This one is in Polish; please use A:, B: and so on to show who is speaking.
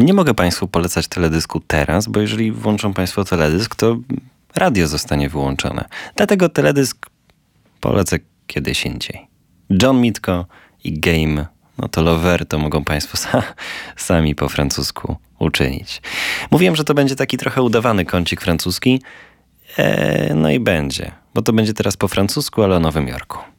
A: Nie mogę Państwu polecać teledysku teraz, bo jeżeli włączą Państwo teledysk, to radio zostanie wyłączone. Dlatego teledysk polecę kiedyś indziej. John Mitko i Game, no to Lover, to mogą Państwo sami po francusku uczynić. Mówiłem, że to będzie taki trochę udawany kącik francuski. No i będzie, bo to będzie teraz po francusku, ale o Nowym Jorku.